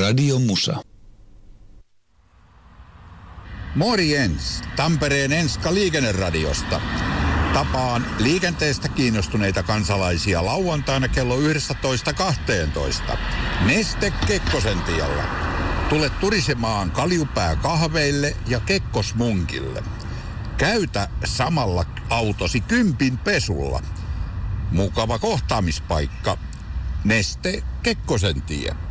Radio Musa. Morjens, Tampereen Enska liikenneradiosta. Tapaan liikenteestä kiinnostuneita kansalaisia lauantaina kello 11.12. Neste Kekkosen tiellä. Tule turisemaan Kaljupää kahveille ja Kekkosmunkille. Käytä samalla autosi kympin pesulla. Mukava kohtaamispaikka. Neste Kekkosen tie.